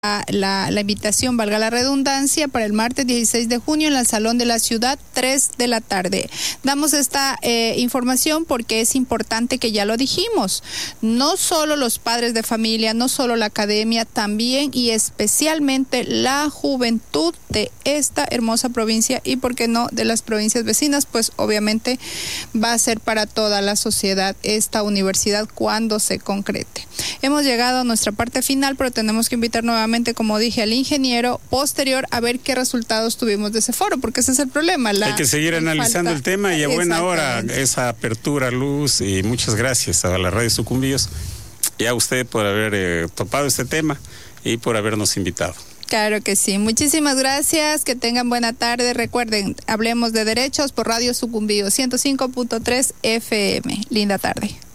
la invitación, valga la redundancia, para el martes 16 de junio en el Salón de la Ciudad, 3 de la tarde. Damos esta información porque es importante, que ya lo dijimos, no solo los padres de familia, no solo la academia, también y especialmente la juventud de esta hermosa provincia y, por qué no, de las provincias vecinas, pues obviamente va a ser para toda la sociedad esta universidad cuando se concrete. Hemos llegado a nuestra parte final, pero tenemos que invitar nuevamente, como dije, al ingeniero posterior a ver qué resultados tuvimos de ese foro, porque ese es el problema. Hay que seguir analizando el tema y a buena hora esa apertura, Luz, y muchas gracias a la Radio Sucumbíos y a usted por haber topado este tema y por habernos invitado. Claro que sí. Muchísimas gracias. Que tengan buena tarde. Recuerden, hablemos de derechos por Radio Sucumbíos 105.3 FM. Linda tarde.